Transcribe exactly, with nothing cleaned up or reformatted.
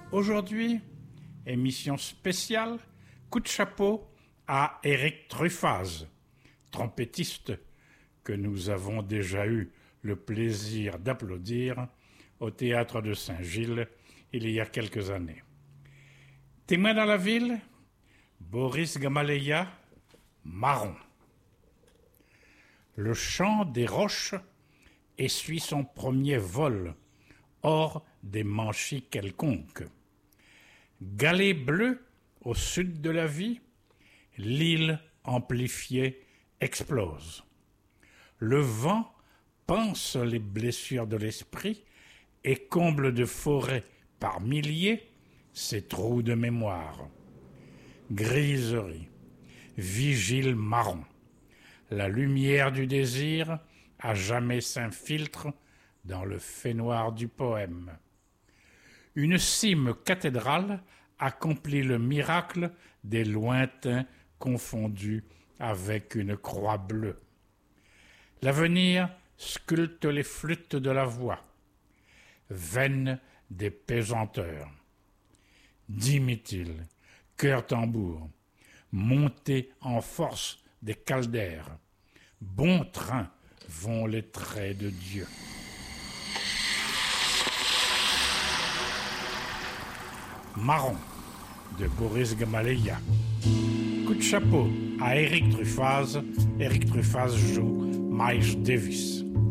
Aujourd'hui, émission spéciale, coup de chapeau à Éric Truffaz, trompettiste que nous avons déjà eu le plaisir d'applaudir au théâtre de Saint-Gilles il y a quelques années. Témoin dans la ville, Boris Gamaleya, Marron. Le chant des roches essuie son premier vol hors des manchis quelconques. Galet bleu au sud de la vie, l'île amplifiée explose. Le vent panse les blessures de l'esprit et comble de forêts par milliers ses trous de mémoire. Griserie, vigile marron, la lumière du désir à jamais s'infiltre dans le fait noir du poème. Une cime cathédrale accomplit le miracle des lointains confondus avec une croix bleue. L'avenir sculpte les flûtes de la voix, veine des pesanteurs. Dimit-il, cœur-tambour, montez en force des caldaires. Bon train vont les traits de Dieu. Marron de Boris Gamaleya. Coup de chapeau à Éric Truffaz. Éric Truffaz joue Miles Davis.